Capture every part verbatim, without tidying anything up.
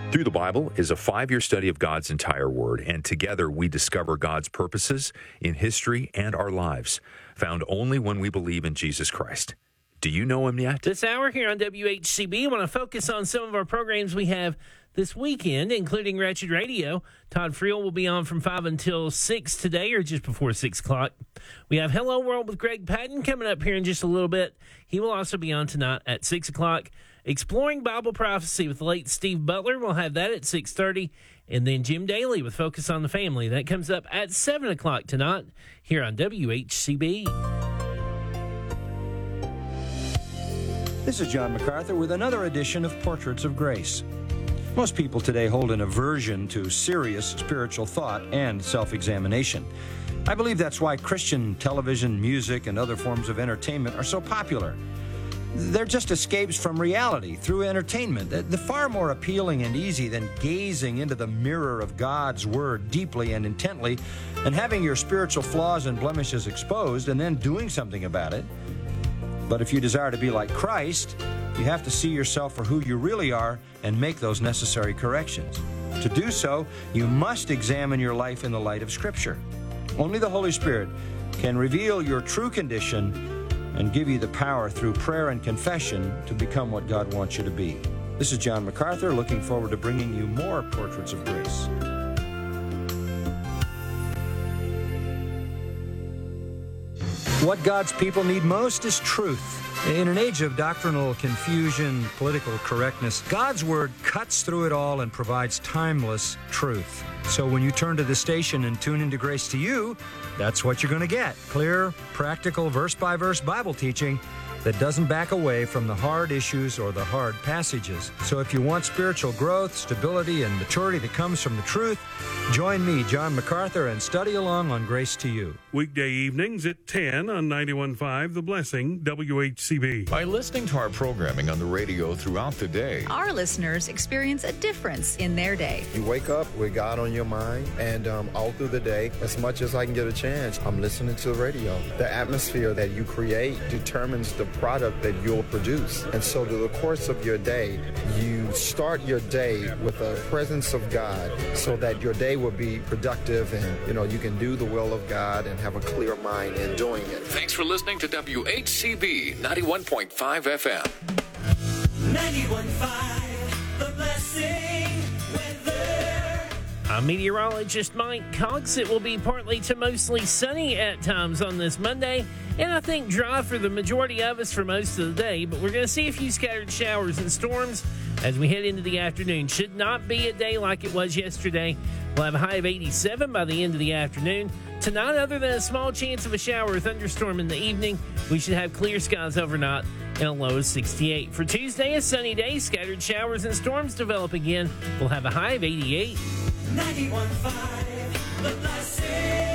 Through the Bible is a five-year study of God's entire Word, and together we discover God's purposes in history and our lives, found only when we believe in Jesus Christ. Do you know Him yet? This hour here on W H C B, I want to focus on some of our programs we have this weekend, including Wretched Radio. Todd Friel will be on from five until six today, or just before six o'clock. We have Hello World with Greg Patton coming up here in just a little bit. He will also be on tonight at six o'clock. Exploring Bible Prophecy with the late Steve Butler. We'll have that at six thirty. And then Jim Daly with Focus on the Family. That comes up at seven o'clock tonight here on W H C B. This is John MacArthur with another edition of Portraits of Grace. Most people today hold an aversion to serious spiritual thought and self-examination. I believe that's why Christian television, music, and other forms of entertainment are so popular. They're just escapes from reality through entertainment. They're far more appealing and easy than gazing into the mirror of God's Word deeply and intently and having your spiritual flaws and blemishes exposed and then doing something about it. But if you desire to be like Christ, you have to see yourself for who you really are and make those necessary corrections. To do so, you must examine your life in the light of Scripture. Only the Holy Spirit can reveal your true condition and give you the power through prayer and confession to become what God wants you to be. This is John MacArthur, looking forward to bringing you more Portraits of Grace. What God's people need most is truth. In an age of doctrinal confusion, political correctness, God's Word cuts through it all and provides timeless truth. So when you turn to the station and tune into Grace to You, that's what you're going to get. Clear, practical, verse-by-verse Bible teaching that doesn't back away from the hard issues or the hard passages. So if you want spiritual growth, stability, and maturity that comes from the truth, join me, John MacArthur, and study along on Grace to You. Weekday evenings at ten on ninety-one point five The Blessing, W H C B. By listening to our programming on the radio throughout the day, our listeners experience a difference in their day. You wake up with God on your mind, and um, all through the day, as much as I can get a chance, I'm listening to the radio. The atmosphere that you create determines the product that you'll produce. And so through the course of your day, you start your day with the presence of God so that your day will be productive and, you know, you can do the will of God and have a clear mind in doing it. Thanks for listening to W H C B ninety-one point five F M. ninety-one point five The Blessing weather. I'm meteorologist Mike Cox. It will be partly to mostly sunny at times on this Monday, and I think dry for the majority of us for most of the day, but we're going to see a few scattered showers and storms as we head into the afternoon. Should not be a day like it was yesterday. We'll have a high of eighty-seven by the end of the afternoon. Tonight, other than a small chance of a shower or thunderstorm in the evening, we should have clear skies overnight and a low of sixty-eight. For Tuesday, a sunny day, scattered showers and storms develop again. We'll have a high of eighty-eight. ninety-one point five The Blessing.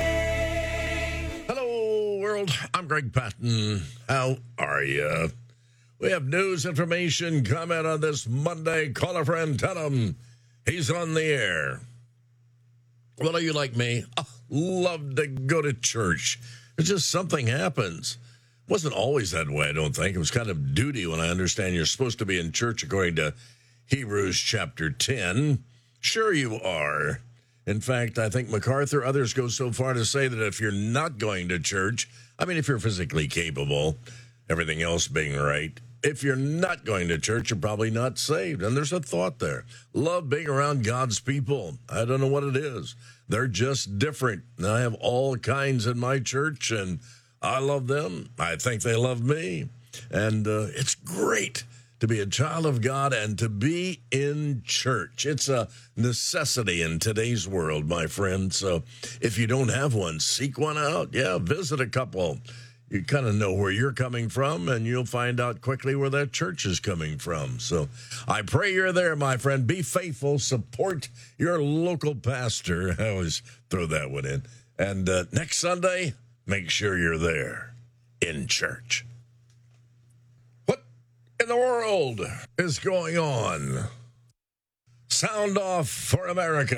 Hello, world. I'm Greg Patton. How are you? We have news, information, comment on this Monday. Call a friend, tell him he's on the air. Well, are you like me? I love to go to church. It's just something happens. It wasn't always that way, I don't think. It was kind of duty when I understand you're supposed to be in church according to Hebrews chapter ten. Sure you are. In fact, I think MacArthur, others go so far to say that if you're not going to church, I mean, if you're physically capable, everything else being right, if you're not going to church, you're probably not saved. And there's a thought there. Love being around God's people. I don't know what it is. They're just different. I have all kinds in my church, and I love them. I think they love me. And uh, it's great to be a child of God and to be in church. It's a necessity in today's world, my friend. So if you don't have one, seek one out. Yeah, visit a couple. You kind of know where you're coming from, and you'll find out quickly where that church is coming from. So I pray you're there, my friend. Be faithful. Support your local pastor. I always throw that one in. And uh, next Sunday, make sure you're there in church. What in the world is going on? Sound off for America.